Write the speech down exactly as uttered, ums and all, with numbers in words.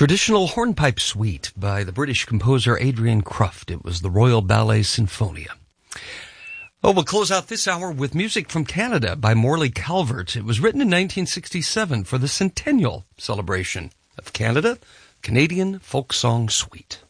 Traditional hornpipe suite by the British composer Adrian Cruft. It was the Royal Ballet Sinfonia. Oh, we'll close out this hour with music from Canada by Morley Calvert. It was written in nineteen sixty-seven for the centennial celebration of Canada, Canadian Folk Song Suite.